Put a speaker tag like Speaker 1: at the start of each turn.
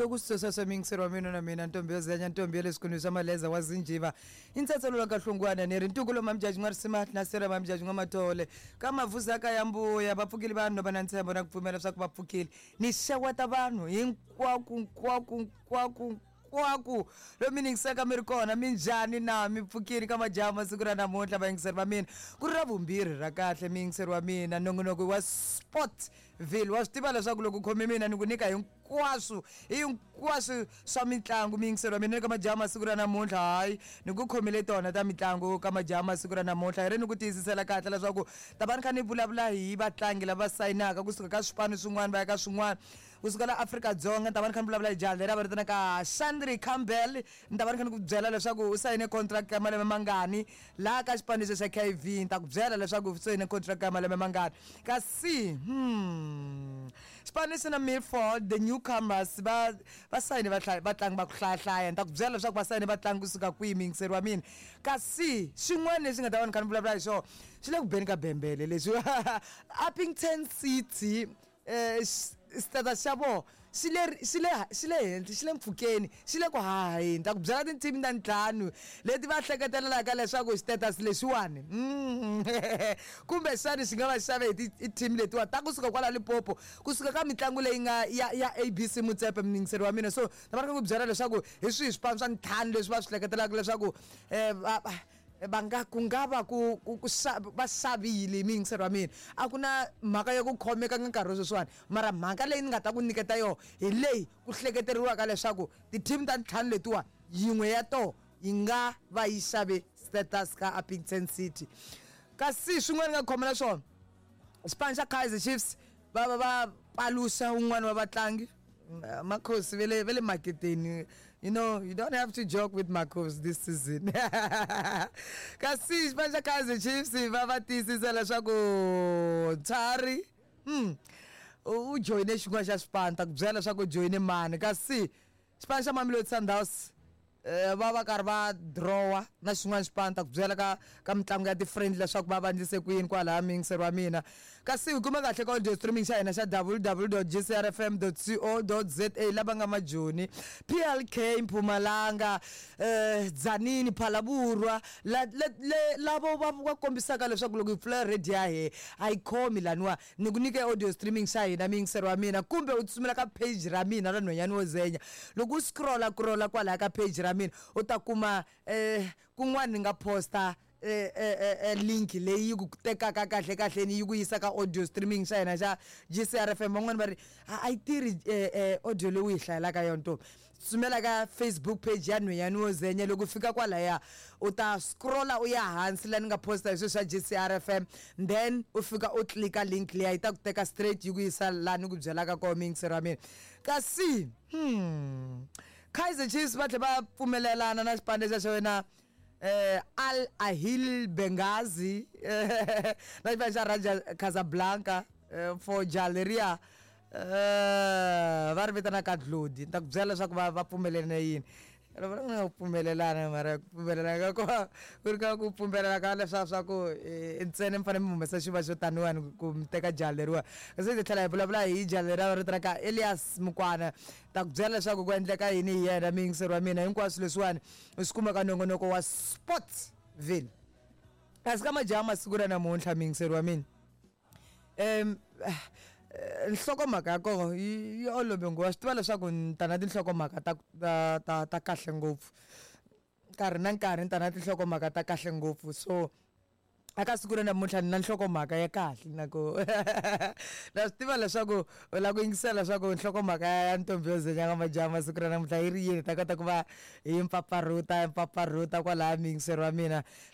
Speaker 1: lokusisosa semingisero mina na mina ntombi yozenya ntombi yelesikuniso amaleza wazinjiva intsetselo lakahlungwana neri ntukulo mamjaji ngwarisimati nasera mamjaji ngwamatole kamavuza akayambuya bapfukile vanhu banantshembo na kupfumela swa ku bapfukile ni xeweta vanhu hinkwaku lo mi ningiseka mi ri kona minjhani na mi pfukile ka majaha masiku ra namuntlha vayingiseri va mina ku ri ra vumbirhi ra kahle miyingiseri wa mina nongonoko wa Sportville wa swi tiva leswaku loko u khome mina ni ku nyika hinkwaswo swa mitlangu miyingiseri wa mina ni ka majaha masiku ra namuntlha hayi ni ku khomile tona ta mitlangu ka majaha masiku ra namuntlha hi ri ni ku tiyisisela kahle leswaku ta va ni kha ni vulavula hi vatlangi lava sayinaka kusuka ka swipano swin'wana va ya ka swin'wana kusuka la Afrika-Dzonga ta va ni kha ni vulavula hi jaha leri va vitanaka Shandri Campbell ni ta va ni kha ni ku byela leswaku u sayine contract ya malembe mangani laha ka xipano xa KV ni ta ku byela leswaku u sayine contract ya malembe mangani kasi xipano xi na Milford the newcomers va sayine vatlangi va ku hlayahlaya ni ta ku byela leswaku va sayine vatlangi kusuka kwihi miyingiseri wa mina kasi xin'wana lexi nga ta va ni kha ni vulavula hi xona xi le ku beni ka bembele leswi Uppington City status xa vo xi le henhla xi le mpfhukeni xi le ku haheni ta ku byela tintimu ta ntlhanu leti va hleketelelaka leswaku status lexiwani kumbe xani xi nga va xave hi team letiwa ta kusuka kwala Limpopo kusuka ka mitlangu leyi nga ya ABC Mutsepe mningiseri wa mina so ta va ku byela leswaku hi swihi swipano swa ntlhanu leswi va swi hleketelaka leswaku kungava ku vasavile miyingiseri wa mina a ku na mhaka ya ku khomeka nkarhi sweswiwani mara mhaka leyi ni nga ta ku nyiketa yona hi leyi ku hleketeriwaka leswaku ti-team ta ntlhanu letiwa yin'we ya to yi nga va yi xave status ka Uppington City kasi swin'wana nga khomela swona xipano xa Kaizer Chiefs va paluxa un'wana wa vatlangi Marcos vele marketing you know you don't have to joke with Marcos this season kasi xipano xa Kaizer Chiefs va tiyisisa leswaku Tari u joine xin'wana xa xipano ta ku byela leswaku u joine mani kasi xipano xa Mamelodi Sundowns va karhi va drawa na xin'wana xipano ta ku byela ka mitlangu ya ti-friend leswaku va vandzise ku yini kwalaha miyingiseri wa mina kasi hi kuma kahle ka audio streaming xa hina xa www.gcrfm.co.za lava nga majoni PLK Mpumalanga Dzanini Phalaburwa lavo va kombisaka leswaku loko hi pfula radio ya he a yi khomi laniwa ni ku nyike audio streaming xa hina miyingiseri wa mina kumbe u tsutsumela ka page ra mina ra Nhwanyana wo Zenya loko u scrolla kwalaha ka page ra mina u ta kuma kun'wana ni nga posta link leyi ku tekaka kahle ni yi ku yisa ka audio streaming xa hina xa GCRFM van'wana va ri a yi tirhi audio leyi u yi hlayelaka yona ntombi tsumela ka Facebook page ya Nhwanyana wo Zenya loko fika kwalaya u ta scrolla u ya hansi la ni nga posta hi sweswi swa GCRFM then u fika u klika link leyi ta ku teka straight yi ku yisa la ni ku byelaka ko miyingiseri wa mina kasi Kaizer Chiefs va tlhe va pfumelelana na xipano xa wena Al Ahly Benghazi na xipano xa Raja Casablanca for Jaleria va ri vitana Kadlodi ni ta ku byela leswaku va pfumelelana yini va nga pfumelelana mara pfumelelana ku ri ka ku pfumelela ka leswaku swa ku ntsena mi fanele mi humesa xiva xo taniwani ku mi teka jaleriwa kasi hi tlhela hi vulavula hi jaleriwa va vitanaka Elias Mukwana ta ku byela leswaku ku endleka yini hi yena miyingiseri wa mina hinkwaswo leswiwani u swi kuma ka nongonoko wa Sportville kasi ka majaha masiku ra namuntlha miyingiseri wa mina nhlokomhaka ya kona yi olove ngopfu swi tiva leswaku ni ta na tinhlokomhaka ta kahle ngopfu nkarhi na nkarhi ni ta na tinhlokomhaka ta kahle ngopfu so aka siku ra namuntlha ni na nhlokomhaka ya kahle nako na swi tiva leswaku u lava ku yingisela leswaku nhlokomhaka ya ntombi yo Zenya ka majaha masiku ra namuntlha yi ri yini ta kota ku va hi mpfapfarhuta kwalaha miyingiseri wa mina